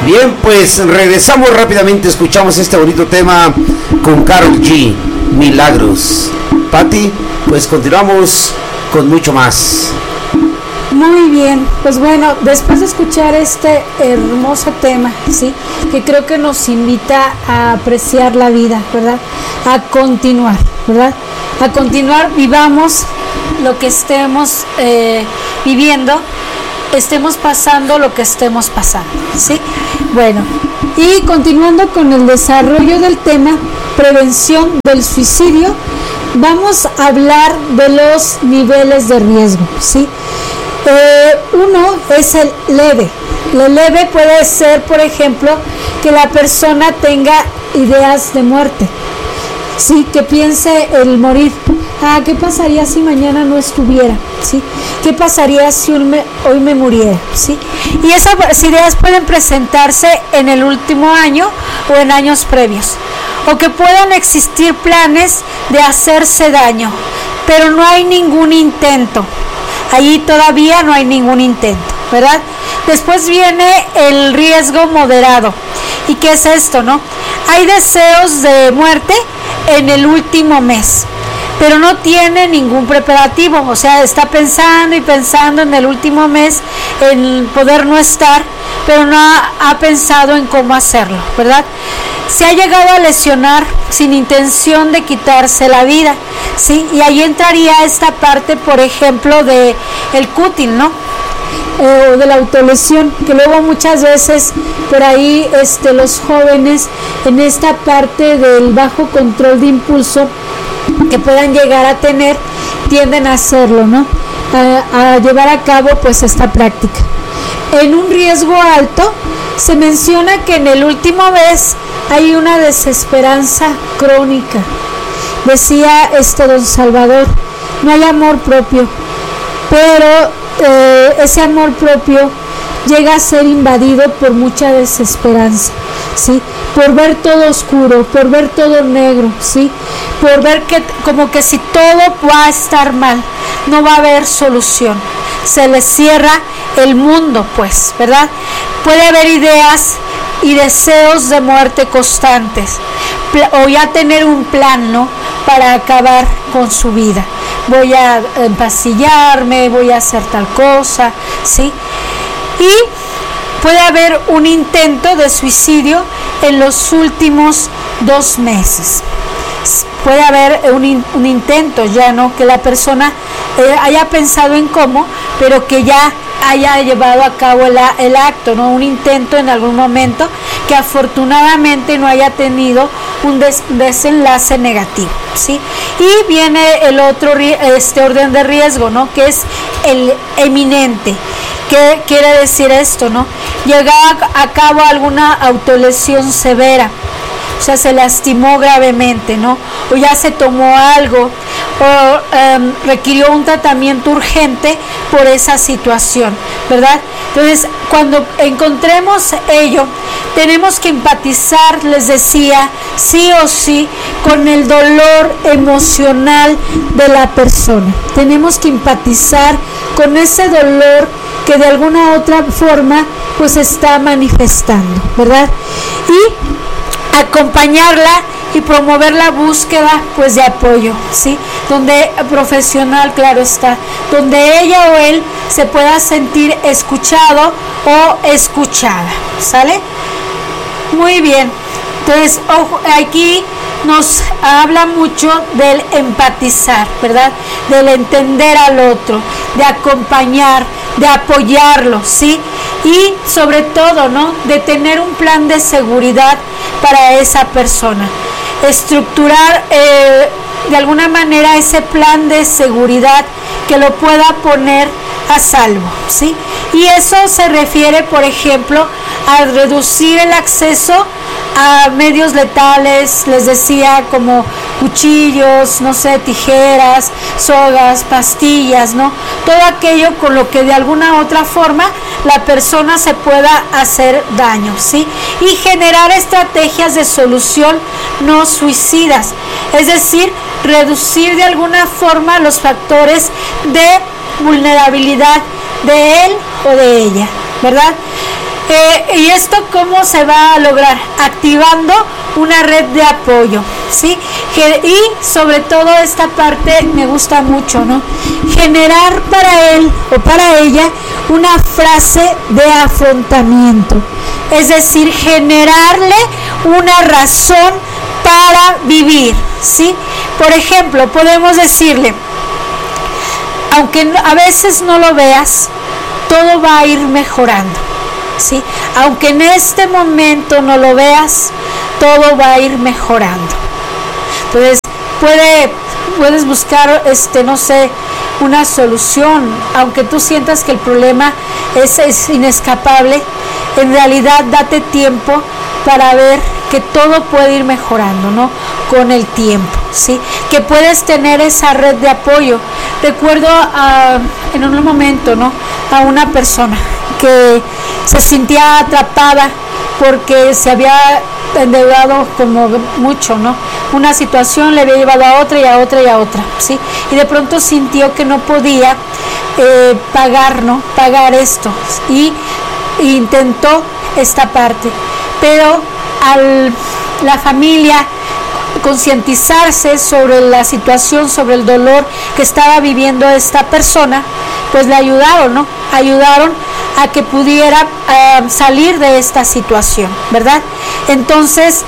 Bien, pues regresamos rápidamente, escuchamos este bonito tema con Karol G, Milagros. Pati, pues continuamos con mucho más. Muy bien, pues bueno, después de escuchar este hermoso tema, ¿sí? Que creo que nos invita a apreciar la vida, ¿verdad? A continuar, ¿verdad? A continuar, vivamos lo que estemos viviendo, estemos pasando lo que estemos pasando, ¿sí? Bueno, y continuando con el desarrollo del tema, prevención del suicidio, vamos a hablar de los niveles de riesgo, ¿sí? Uno es el leve. El leve puede ser, por ejemplo, que la persona tenga ideas de muerte, sí, que piense el morir. ¿Qué pasaría si mañana no estuviera? ¿Sí? ¿Qué pasaría si hoy me muriera? ¿Sí? Y esas ideas pueden presentarse en el último año o en años previos, o que puedan existir planes de hacerse daño, pero no hay ningún intento. Allí todavía no hay ningún intento, ¿verdad? Después viene el riesgo moderado. ¿Y qué es esto, no? Hay deseos de muerte en el último mes, pero no tiene ningún preparativo, o sea, está pensando y pensando en el último mes en poder no estar, pero no ha pensado en cómo hacerlo, ¿verdad? Se ha llegado a lesionar sin intención de quitarse la vida, ¿sí? Y ahí entraría esta parte, por ejemplo, de el cutting, ¿no? O de la autolesión, que luego muchas veces por ahí los jóvenes en esta parte del bajo control de impulso que puedan llegar a tener, tienden a hacerlo, ¿no? A llevar a cabo pues esta práctica. En un riesgo alto se menciona que en el último mes hay una desesperanza crónica. Decía don Salvador, no hay amor propio, pero ese amor propio llega a ser invadido por mucha desesperanza, ¿sí? Por ver todo oscuro, por ver todo negro, ¿sí? Por ver que como que si todo va a estar mal, no va a haber solución. Se les cierra el mundo, pues, ¿verdad? Puede haber ideas y deseos de muerte constantes, o ya tener un plan, ¿no? Para acabar con su vida. Voy a empastillarme, voy a hacer tal cosa, ¿sí? Y puede haber un intento de suicidio en los últimos 2 meses. Puede haber un intento ya, ¿no? Que la persona haya pensado en cómo, pero que ya haya llevado a cabo el acto, ¿no? Un intento en algún momento que afortunadamente no haya tenido un desenlace negativo, ¿sí? Y viene el otro orden de riesgo, ¿no? Que es el eminente. ¿Qué quiere decir esto, no? Llegar a cabo alguna autolesión severa, o sea, se lastimó gravemente, ¿no? O ya se tomó algo, o requirió un tratamiento urgente por esa situación, ¿verdad? Entonces, cuando encontremos ello, tenemos que empatizar, les decía, sí o sí, con el dolor emocional de la persona. Tenemos que empatizar con ese dolor que de alguna otra forma pues está manifestando, ¿verdad? Y acompañarla y promover la búsqueda pues de apoyo, ¿sí? Donde profesional, claro está, donde ella o él se pueda sentir escuchado o escuchada, ¿sale? Muy bien. Entonces, ojo, aquí nos habla mucho del empatizar, ¿verdad? Del entender al otro, de acompañar, de apoyarlo, ¿sí? Y sobre todo, ¿no? De tener un plan de seguridad para esa persona. Estructurar de alguna manera ese plan de seguridad que lo pueda poner a salvo, ¿sí? Y eso se refiere, por ejemplo, a reducir el acceso a medios letales, les decía, como cuchillos, no sé, tijeras, sogas, pastillas, ¿no? Todo aquello con lo que de alguna otra forma la persona se pueda hacer daño, ¿sí? Y generar estrategias de solución no suicidas, es decir, reducir de alguna forma los factores de vulnerabilidad de él o de ella, ¿verdad? ¿Y esto cómo se va a lograr? Activando una red de apoyo, ¿sí? Y sobre todo esta parte me gusta mucho, ¿no? Generar para él o para ella una frase de afrontamiento. Es decir, generarle una razón para vivir, ¿sí? Por ejemplo, podemos decirle, aunque a veces no lo veas, todo va a ir mejorando, ¿sí? Aunque en este momento no lo veas, todo va a ir mejorando. Entonces, puedes buscar, no sé, una solución, aunque tú sientas que el problema es inescapable. En realidad, date tiempo para ver que todo puede ir mejorando, ¿no? Con el tiempo, ¿sí? Que puedes tener esa red de apoyo. Recuerdo en un momento, ¿no? A una persona que se sentía atrapada porque se había endeudado como mucho, ¿no? Una situación le había llevado a otra y a otra y a otra, ¿sí? Y de pronto sintió que no podía pagar esto, y intentó esta parte, pero al la familia concientizarse sobre la situación, sobre el dolor que estaba viviendo esta persona, pues le ayudaron, ¿no? Ayudaron a que pudiera salir de esta situación, ¿verdad? Entonces,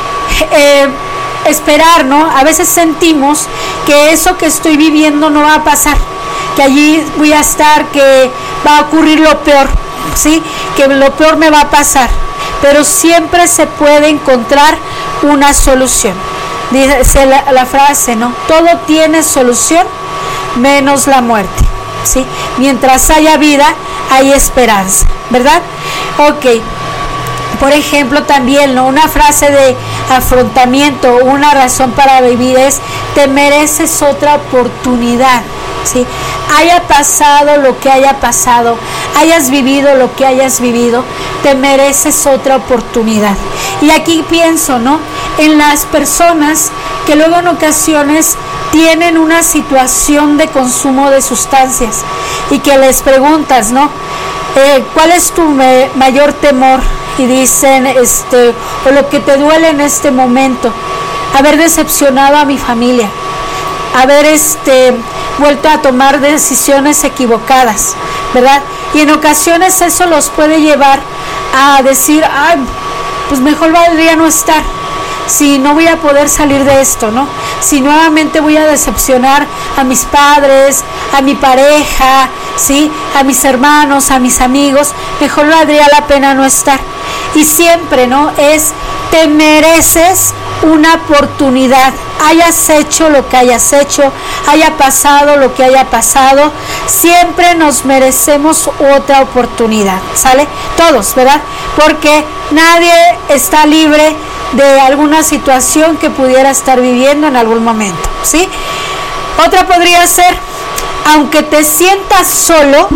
esperar, ¿no? A veces sentimos que eso que estoy viviendo no va a pasar, que allí voy a estar, que va a ocurrir lo peor, ¿sí? Que lo peor me va a pasar, pero siempre se puede encontrar una solución. Dice la frase, ¿no? Todo tiene solución menos la muerte, ¿sí? Mientras haya vida, hay esperanza, ¿verdad? Ok. Por ejemplo, también, ¿no? Una frase de afrontamiento, una razón para vivir es: te mereces otra oportunidad, ¿sí? Haya pasado lo que haya pasado, hayas vivido lo que hayas vivido, te mereces otra oportunidad. Y aquí pienso, ¿no? En las personas que luego en ocasiones tienen una situación de consumo de sustancias y que les preguntas, ¿no? ¿Cuál es tu mayor temor? Y dicen, o lo que te duele en este momento: haber decepcionado a mi familia, haber vuelto a tomar decisiones equivocadas, ¿verdad? Y en ocasiones eso los puede llevar a decir: ay, pues mejor valdría no estar, si no voy a poder salir de esto, ¿no? Si nuevamente voy a decepcionar a mis padres, a mi pareja, ¿sí? A mis hermanos, a mis amigos, mejor valdría la pena no estar. Y siempre, ¿no? Te mereces una oportunidad, hayas hecho lo que hayas hecho, haya pasado lo que haya pasado, siempre nos merecemos otra oportunidad, ¿sale? Todos, ¿verdad? Porque nadie está libre de alguna situación que pudiera estar viviendo en algún momento, ¿sí? Otra podría ser: aunque te sientas solo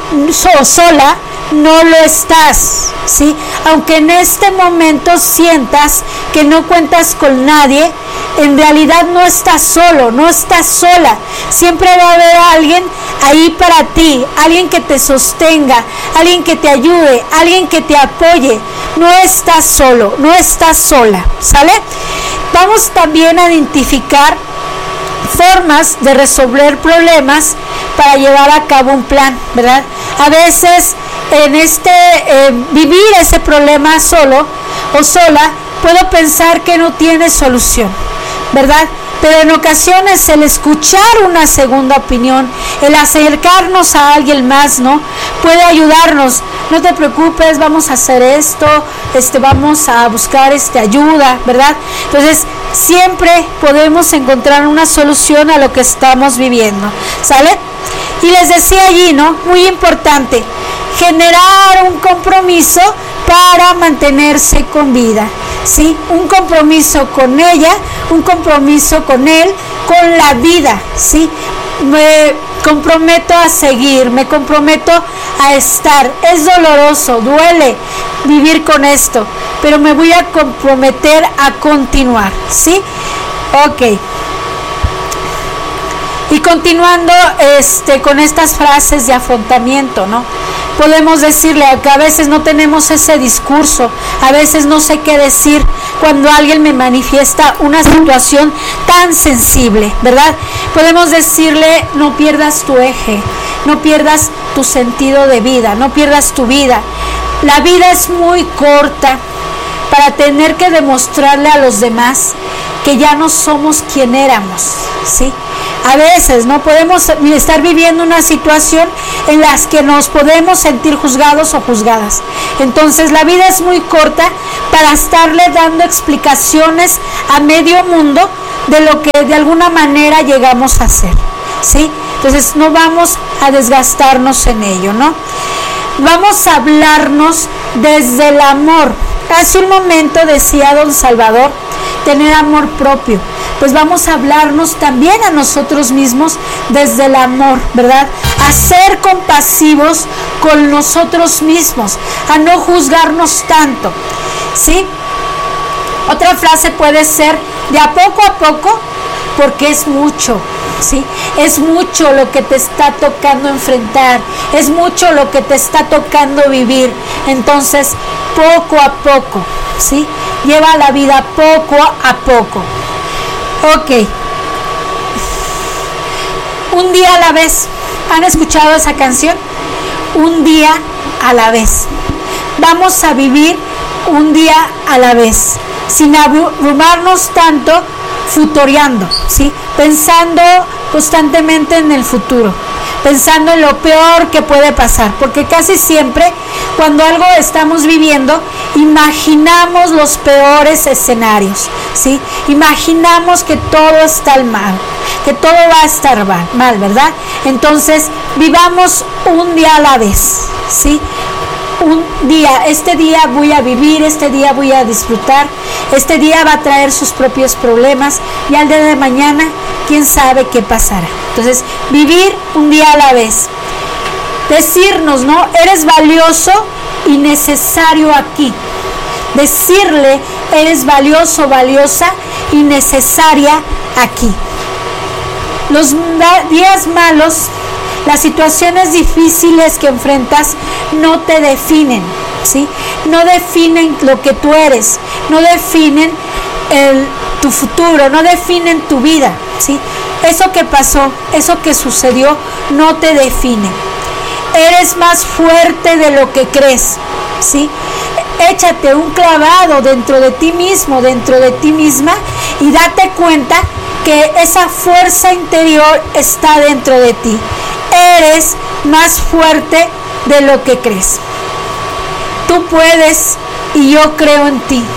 o sola, no lo estás, ¿sí? Aunque en este momento sientas que no cuentas con nadie, en realidad no estás solo, no estás sola. Siempre va a haber alguien ahí para ti, alguien que te sostenga, alguien que te ayude, alguien que te apoye. No estás solo, no estás sola, ¿sale? Vamos también a identificar formas de resolver problemas para llevar a cabo un plan, ¿verdad? A veces en vivir ese problema solo o sola, puedo pensar que no tiene solución, ¿verdad? Pero en ocasiones el escuchar una segunda opinión, el acercarnos a alguien más, ¿no? Puede ayudarnos. No te preocupes, vamos a hacer esto, vamos a buscar ayuda, ¿verdad? Entonces, siempre podemos encontrar una solución a lo que estamos viviendo, ¿sale? Y les decía allí, ¿no? Muy importante, generar un compromiso para mantenerse con vida, ¿sí? Un compromiso con ella, un compromiso con él, con la vida, ¿sí? Me comprometo a seguir, me comprometo a estar. Es doloroso, duele vivir con esto, pero me voy a comprometer a continuar, ¿sí? Ok. Y continuando con estas frases de afrontamiento, ¿no? Podemos decirle que a veces no tenemos ese discurso, a veces no sé qué decir cuando alguien me manifiesta una situación tan sensible, ¿verdad? Podemos decirle, no pierdas tu eje, no pierdas tu sentido de vida, no pierdas tu vida. La vida es muy corta para tener que demostrarle a los demás que ya no somos quien éramos, ¿sí? A veces no podemos estar viviendo una situación en la que nos podemos sentir juzgados o juzgadas. Entonces la vida es muy corta para estarle dando explicaciones a medio mundo de lo que de alguna manera llegamos a hacer, ¿sí? Entonces no vamos a desgastarnos en ello, ¿no? Vamos a hablarnos desde el amor. Hace un momento decía don Salvador, tener amor propio. Pues vamos a hablarnos también a nosotros mismos desde el amor, ¿verdad? A ser compasivos con nosotros mismos, a no juzgarnos tanto, ¿sí? Otra frase puede ser, de a poco, porque es mucho, ¿sí? Es mucho lo que te está tocando enfrentar, es mucho lo que te está tocando vivir. Entonces, poco a poco, ¿sí? Lleva la vida poco a poco. Ok. Un día a la vez. ¿Han escuchado esa canción? Un día a la vez. Vamos a vivir un día a la vez, sin abrumarnos tanto, futureando, ¿sí? Pensando constantemente en el futuro, pensando en lo peor que puede pasar, porque casi siempre cuando algo estamos viviendo, imaginamos los peores escenarios, ¿sí? Imaginamos que todo está mal, que todo va a estar mal, ¿verdad? Entonces, vivamos un día a la vez, ¿sí? Un día, este día voy a vivir, este día voy a disfrutar, este día va a traer sus propios problemas y al día de mañana, quién sabe qué pasará. Entonces, vivir un día a la vez. Decirnos, ¿no? Eres valioso y necesario aquí. Decirle, eres valioso, valiosa y necesaria aquí. Los días malos, las situaciones difíciles que enfrentas no te definen, ¿sí? No definen lo que tú eres, no definen tu futuro, no definen tu vida, ¿sí? Eso que pasó, eso que sucedió, no te define. Eres más fuerte de lo que crees, ¿sí? Échate un clavado dentro de ti mismo, dentro de ti misma y date cuenta que esa fuerza interior está dentro de ti. Eres más fuerte de lo que crees. Tú puedes y yo creo en ti.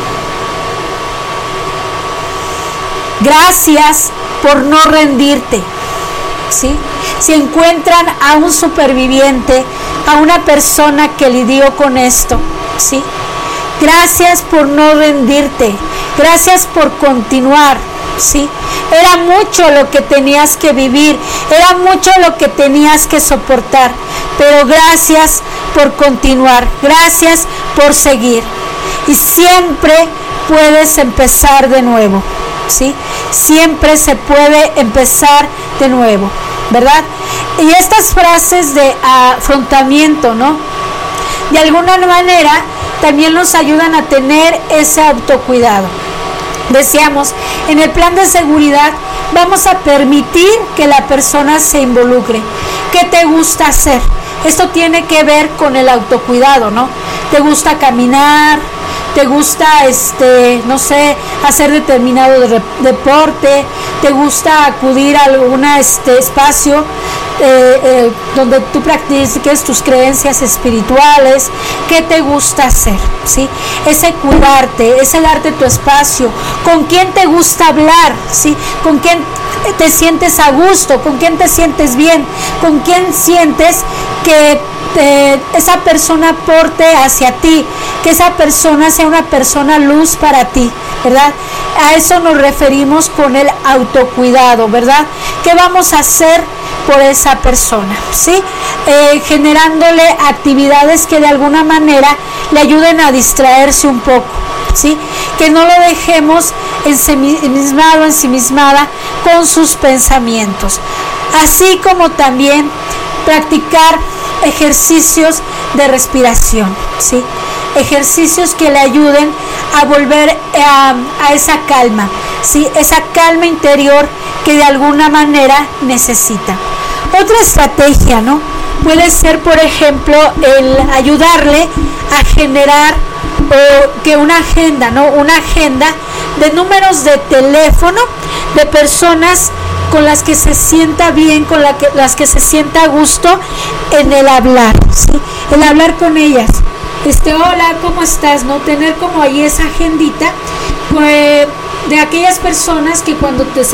Gracias por no rendirte, ¿sí? Si encuentran a un superviviente, a una persona que lidió con esto, ¿sí? Gracias por no rendirte. Gracias por continuar, ¿sí? Era mucho lo que tenías que vivir, era mucho lo que tenías que soportar, pero gracias por continuar, gracias por seguir. Y siempre puedes empezar de nuevo, ¿sí? Siempre se puede empezar de nuevo, ¿verdad? Y estas frases de afrontamiento, ¿no? De alguna manera también nos ayudan a tener ese autocuidado. Decíamos, en el plan de seguridad vamos a permitir que la persona se involucre. ¿Qué te gusta hacer? Esto tiene que ver con el autocuidado, ¿no? ¿Te gusta caminar? ¿Te gusta, no sé, hacer determinado deporte? ¿Te gusta acudir a algún espacio donde tú practiques tus creencias espirituales? ¿Qué te gusta hacer? ¿Sí? Ese cuidarte, ese darte tu espacio. ¿Con quién te gusta hablar? ¿Sí? ¿Con quién te sientes a gusto? ¿Con quién te sientes bien? ¿Con quién sientes que esa persona aporte hacia ti, que esa persona sea una persona luz para ti, ¿verdad? A eso nos referimos con el autocuidado, ¿verdad? ¿Qué vamos a hacer por esa persona? ¿Sí? Generándole actividades que de alguna manera le ayuden a distraerse un poco, ¿sí? Que no lo dejemos ensimismado, ensimismada con sus pensamientos. Así como también practicar ejercicios de respiración, ¿sí? Ejercicios que le ayuden a volver a esa calma, ¿sí? Esa calma interior que de alguna manera necesita. Otra estrategia, ¿no? Puede ser, por ejemplo, el ayudarle a generar que una agenda, ¿no? Una agenda de números de teléfono de personas con las que se sienta bien, con las que se sienta a gusto en el hablar, ¿sí? El hablar con ellas. Hola, ¿cómo estás? ¿No? Tener como ahí esa agendita, pues, de aquellas personas que cuando te